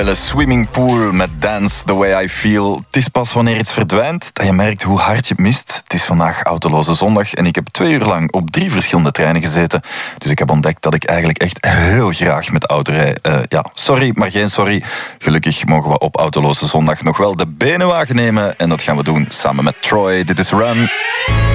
Wel, swimmingpool met Dance the Way I Feel. Het is pas wanneer iets verdwijnt dat je merkt hoe hard je het mist. Het is vandaag autoloze zondag en ik heb 2 uur lang op 3 verschillende treinen gezeten. Dus ik heb ontdekt dat ik eigenlijk echt heel graag met de auto rijd. Sorry, maar geen sorry. Gelukkig mogen we op autoloze zondag nog wel de benen wagen nemen. En dat gaan we doen samen met Troy. Dit is Run.